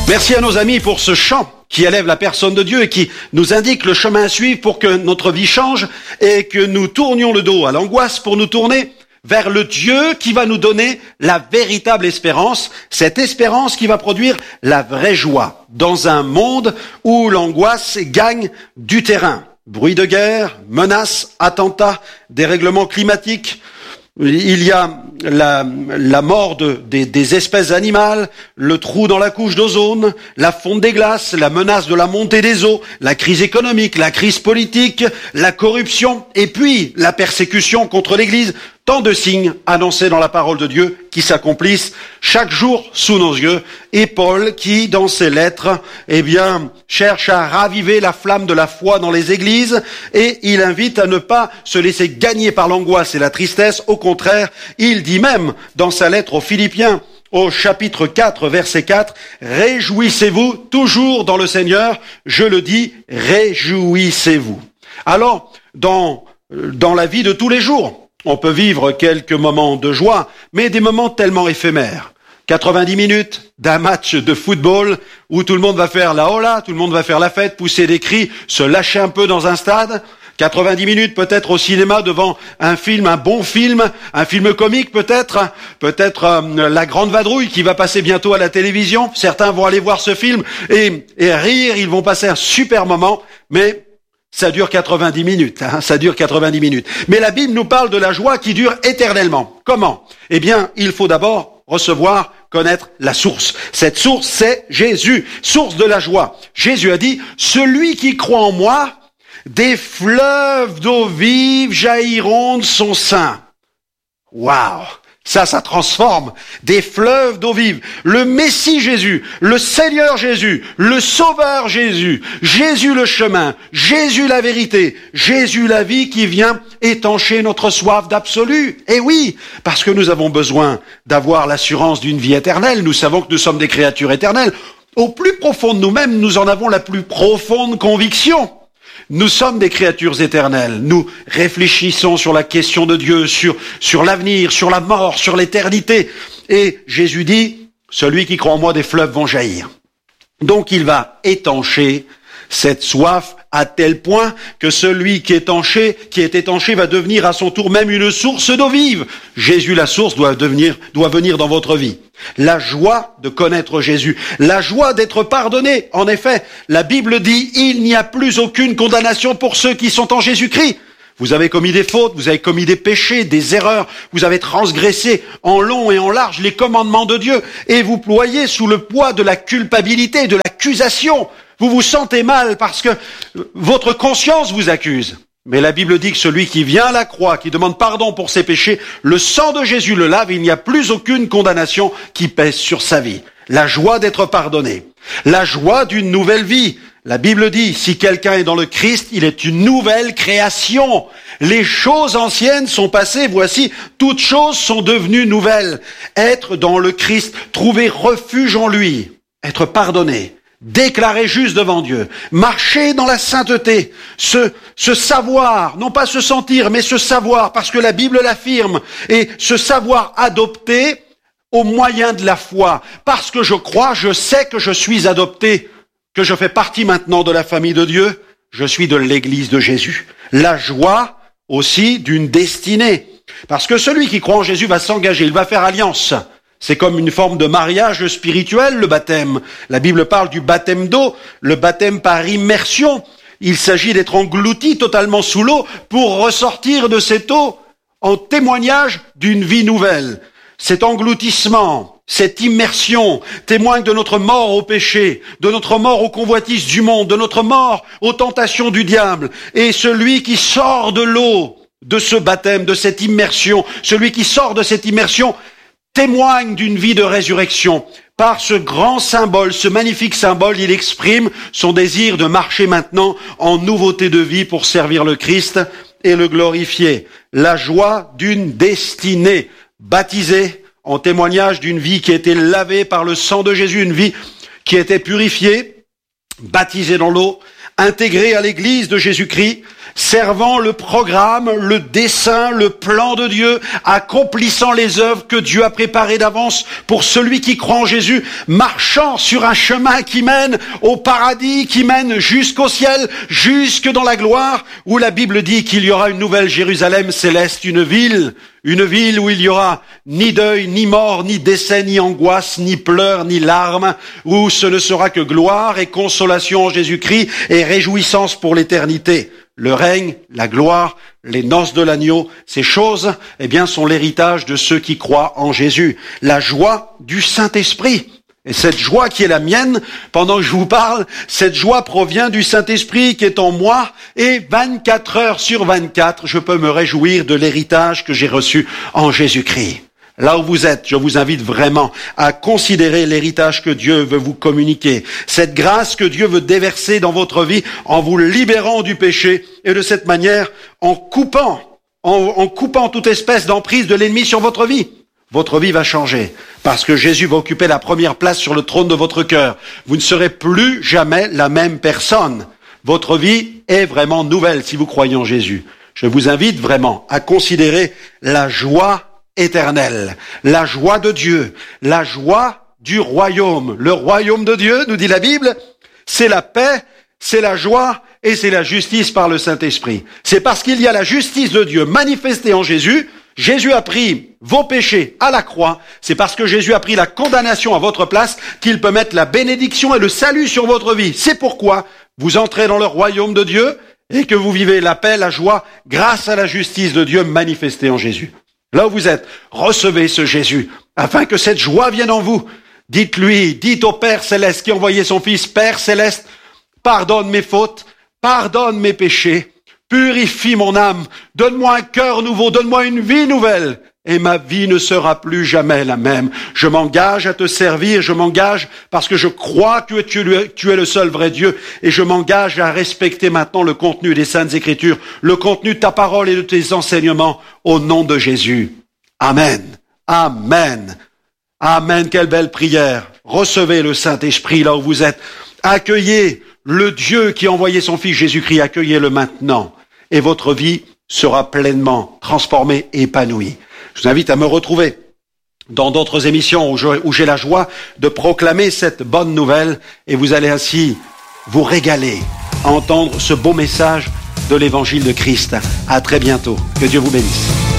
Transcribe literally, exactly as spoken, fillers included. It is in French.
Merci à nos amis pour ce chant qui élève la personne de Dieu et qui nous indique le chemin à suivre pour que notre vie change et que nous tournions le dos à l'angoisse pour nous tourner vers le Dieu qui va nous donner la véritable espérance, cette espérance qui va produire la vraie joie dans un monde où l'angoisse gagne du terrain. Bruit de guerre, menaces, attentats, dérèglements climatiques. Il y a la, la mort de, des, des espèces animales, le trou dans la couche d'ozone, la fonte des glaces, la menace de la montée des eaux, la crise économique, la crise politique, la corruption et puis la persécution contre l'Église. Tant de signes annoncés dans la parole de Dieu qui s'accomplissent chaque jour sous nos yeux. Et Paul qui, dans ses lettres, eh bien, cherche à raviver la flamme de la foi dans les églises et il invite à ne pas se laisser gagner par l'angoisse et la tristesse. Au contraire, il dit même dans sa lettre aux Philippiens, au chapitre quatre, verset quatre, « Réjouissez-vous toujours dans le Seigneur, je le dis, réjouissez-vous. » Alors, dans, dans la vie de tous les jours, on peut vivre quelques moments de joie, mais des moments tellement éphémères. quatre-vingt-dix minutes d'un match de football où tout le monde va faire la hola, tout le monde va faire la fête, pousser des cris, se lâcher un peu dans un stade. quatre-vingt-dix minutes peut-être au cinéma devant un film, un bon film, un film comique peut-être, peut-être euh, La Grande Vadrouille qui va passer bientôt à la télévision. Certains vont aller voir ce film et, et rire, ils vont passer un super moment, mais ça dure quatre-vingt-dix minutes, hein, ça dure quatre-vingt-dix minutes. Mais la Bible nous parle de la joie qui dure éternellement. Comment? Eh bien, il faut d'abord recevoir, connaître la source. Cette source, c'est Jésus, source de la joie. Jésus a dit, celui qui croit en moi, des fleuves d'eau vive jailliront de son sein. Waouh! Ça, ça transforme. Des fleuves d'eau vive. Le Messie Jésus, le Seigneur Jésus, le Sauveur Jésus, Jésus le chemin, Jésus la vérité, Jésus la vie qui vient étancher notre soif d'absolu. Et oui, parce que nous avons besoin d'avoir l'assurance d'une vie éternelle. Nous savons que nous sommes des créatures éternelles. Au plus profond de nous-mêmes, nous en avons la plus profonde conviction. Nous sommes des créatures éternelles. Nous réfléchissons sur la question de Dieu, sur, sur l'avenir, sur la mort, sur l'éternité. Et Jésus dit, celui qui croit en moi, des fleuves vont jaillir. Donc il va étancher cette soif à tel point que celui qui est étanché, qui est étanché va devenir à son tour même une source d'eau vive. Jésus, la source, doit devenir, doit venir dans votre vie. La joie de connaître Jésus, la joie d'être pardonné. En effet, la Bible dit, il n'y a plus aucune condamnation pour ceux qui sont en Jésus-Christ. Vous avez commis des fautes, vous avez commis des péchés, des erreurs, vous avez transgressé en long et en large les commandements de Dieu et vous ployez sous le poids de la culpabilité, de l'accusation. Vous vous sentez mal parce que votre conscience vous accuse. Mais la Bible dit que celui qui vient à la croix, qui demande pardon pour ses péchés, le sang de Jésus le lave, il n'y a plus aucune condamnation qui pèse sur sa vie. La joie d'être pardonné, la joie d'une nouvelle vie. La Bible dit, si quelqu'un est dans le Christ, il est une nouvelle création. Les choses anciennes sont passées, voici, toutes choses sont devenues nouvelles. Être dans le Christ, trouver refuge en lui, être pardonné, déclaré juste devant Dieu, marcher dans la sainteté, se, se savoir, non pas se sentir, mais se savoir, parce que la Bible l'affirme, et se savoir adopté au moyen de la foi. Parce que je crois, je sais que je suis adopté, que je fais partie maintenant de la famille de Dieu, je suis de l'Église de Jésus. La joie aussi d'une destinée. Parce que celui qui croit en Jésus va s'engager, il va faire alliance. C'est comme une forme de mariage spirituel, le baptême. La Bible parle du baptême d'eau, le baptême par immersion. Il s'agit d'être englouti totalement sous l'eau pour ressortir de cette eau en témoignage d'une vie nouvelle. Cet engloutissement, cette immersion témoigne de notre mort au péché, de notre mort aux convoitises du monde, de notre mort aux tentations du diable. Et celui qui sort de l'eau, de ce baptême, de cette immersion, celui qui sort de cette immersion, témoigne d'une vie de résurrection. Par ce grand symbole, ce magnifique symbole, il exprime son désir de marcher maintenant en nouveauté de vie pour servir le Christ et le glorifier. La joie d'une destinée, baptisée en témoignage d'une vie qui a été lavée par le sang de Jésus, une vie qui a été purifiée, baptisée dans l'eau, intégrée à l'Église de Jésus-Christ. servant le programme, le dessein, le plan de Dieu, accomplissant les œuvres que Dieu a préparées d'avance pour celui qui croit en Jésus, marchant sur un chemin qui mène au paradis, qui mène jusqu'au ciel, jusque dans la gloire, où la Bible dit qu'il y aura une nouvelle Jérusalem céleste, une ville, une ville où il y aura ni deuil, ni mort, ni décès, ni angoisse, ni pleurs, ni larmes, où ce ne sera que gloire et consolation en Jésus-Christ et réjouissance pour l'éternité. Le règne, la gloire, les noces de l'agneau, ces choses, eh bien, sont l'héritage de ceux qui croient en Jésus. La joie du Saint-Esprit. Et cette joie qui est la mienne, pendant que je vous parle, cette joie provient du Saint-Esprit qui est en moi, et vingt-quatre heures sur vingt-quatre, je peux me réjouir de l'héritage que j'ai reçu en Jésus-Christ. Là où vous êtes, je vous invite vraiment à considérer l'héritage que Dieu veut vous communiquer, cette grâce que Dieu veut déverser dans votre vie en vous libérant du péché, et de cette manière, en coupant, en, en coupant toute espèce d'emprise de l'ennemi sur votre vie. Votre vie va changer, parce que Jésus va occuper la première place sur le trône de votre cœur. Vous ne serez plus jamais la même personne. Votre vie est vraiment nouvelle si vous croyez en Jésus. Je vous invite vraiment à considérer la joie éternelle, la joie de Dieu, la joie du royaume. Le royaume de Dieu, nous dit la Bible, c'est la paix, c'est la joie et c'est la justice par le Saint-Esprit. C'est parce qu'il y a la justice de Dieu manifestée en Jésus. Jésus a pris vos péchés à la croix. C'est parce que Jésus a pris la condamnation à votre place qu'il peut mettre la bénédiction et le salut sur votre vie. C'est pourquoi vous entrez dans le royaume de Dieu et que vous vivez la paix, la joie, grâce à la justice de Dieu manifestée en Jésus. Là où vous êtes, recevez ce Jésus, afin que cette joie vienne en vous. Dites-lui, dites au Père Céleste qui a envoyé son Fils, Père Céleste, pardonne mes fautes, pardonne mes péchés, purifie mon âme, donne-moi un cœur nouveau, donne-moi une vie nouvelle, et ma vie ne sera plus jamais la même. Je m'engage à te servir, je m'engage parce que je crois que tu es le seul vrai Dieu, et je m'engage à respecter maintenant le contenu des Saintes Écritures, le contenu de ta parole et de tes enseignements, au nom de Jésus. Amen. Amen. Amen. Quelle belle prière. Recevez le Saint-Esprit là où vous êtes. Accueillez le Dieu qui a envoyé son Fils Jésus-Christ, accueillez-le maintenant. Et votre vie sera pleinement transformée et épanouie. Je vous invite à me retrouver dans d'autres émissions où, je, où j'ai la joie de proclamer cette bonne nouvelle, et vous allez ainsi vous régaler à entendre ce beau message de l'évangile de Christ. À très bientôt. Que Dieu vous bénisse.